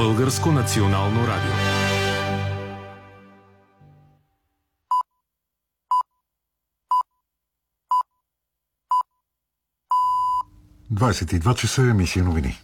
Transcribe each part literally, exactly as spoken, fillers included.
Българско национално радио. двадесет и два часа, емисия новини.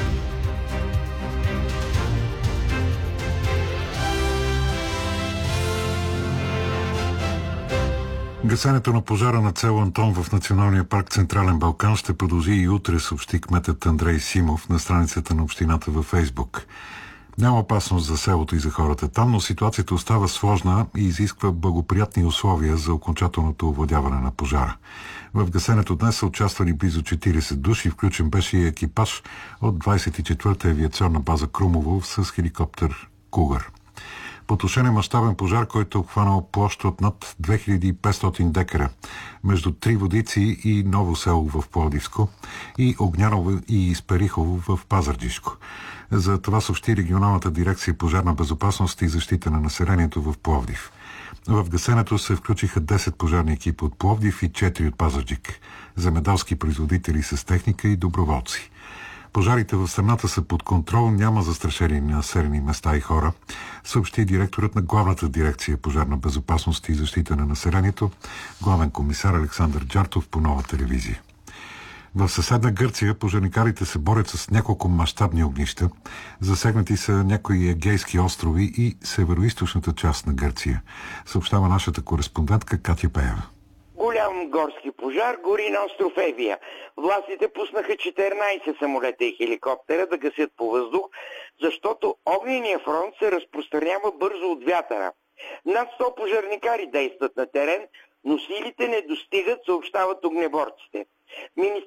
Гасенето на пожара на село Антон в Националния парк Централен Балкан ще продължи и утре, съобщи кметът Андрей Симов на страницата на общината във Фейсбук. Няма опасност за селото и за хората там, но ситуацията остава сложна и изисква благоприятни условия за окончателното овладяване на пожара. В гасенето днес са участвали близо четиридесет души, включен беше и екипаж от двадесет и четвърта авиационна база Крумово с хеликоптер Кугър. Потушен е мащабен пожар, който е обхванал площ от над две хиляди и петстотин декара между Три водици и Ново село в Пловдивско и Огняново и Исперихово в Пазарджишко. За това съобщи регионалната дирекция пожарна безопасност и защита на населението в Пловдив. В гасенето се включиха десет пожарни екипа от Пловдив и четири от Пазарджик, земеделски производители с техника и доброволци. Пожарите в страната са под контрол, няма застрашени населени места и хора, съобщи директорът на главната дирекция пожарна безопасност и защита на населението, главен комисар Александър Джартов по Нова телевизия. В съседна Гърция пожарникарите се борят с няколко мащабни огнища. Засегнати са някои егейски острови и североизточната част на Гърция, съобщава нашата кореспондентка Катя Пеева. Голям горски пожар гори на остров Евия. Властите пуснаха четиринадесет самолета и хеликоптера да гасят по въздух, защото огнения фронт се разпространява бързо от вятъра. Над сто пожарникари действат на терен, но силите не достигат, съобщават огнеборците.